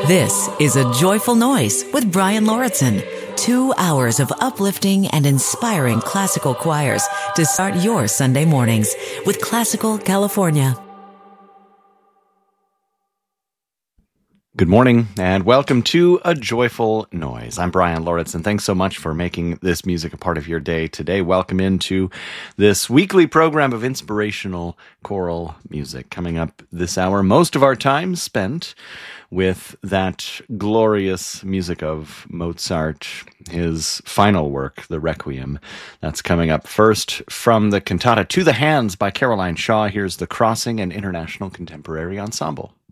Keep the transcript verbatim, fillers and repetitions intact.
This is A Joyful Noise with Brian Lauritsen. Two hours of uplifting and inspiring classical choirs to start your Sunday mornings with Classical California. Good morning and welcome to A Joyful Noise. I'm Brian Lauritsen. Thanks so much for making this music a part of your day today. Welcome into this weekly program of inspirational choral music. Coming up this hour, most of our time spent with that glorious music of Mozart, his final work, the Requiem. That's coming up first from the cantata To the Hands by Caroline Shaw. Here's the Crossing and International Contemporary Ensemble.